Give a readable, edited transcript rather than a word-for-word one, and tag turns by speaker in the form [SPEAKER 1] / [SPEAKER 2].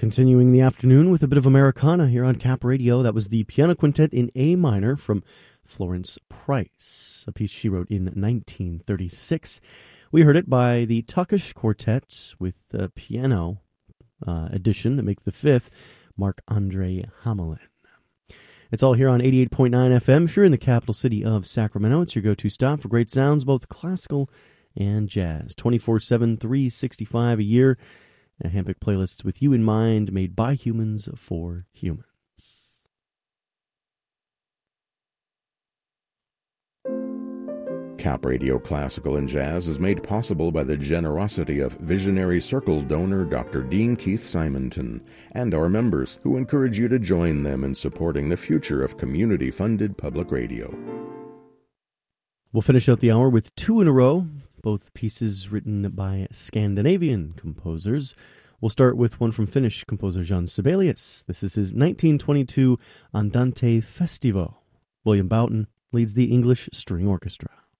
[SPEAKER 1] Continuing the afternoon with a bit of Americana here on Cap Radio. That was the Piano Quintet in A minor from Florence Price, a piece she wrote in 1936. We heard it by the Takish Quartet with the piano edition that make the fifth, Marc-Andre Hamelin. It's all here on 88.9 FM. If you're in the capital city of Sacramento, it's your go-to stop for great sounds, both classical and jazz. 24/7, 365 a year. Hampick playlists with you in mind, made by humans for humans.
[SPEAKER 2] Cap Radio Classical and Jazz is made possible by the generosity of Visionary Circle donor Dr. Dean Keith Simonton and our members, who encourage you to join them in supporting the future of community-funded public radio.
[SPEAKER 1] We'll finish out the hour with two in a row, both pieces written by Scandinavian composers. We'll start with one from Finnish composer Jan Sibelius. This is his 1922 Andante Festivo. William Boughton leads the English String Orchestra.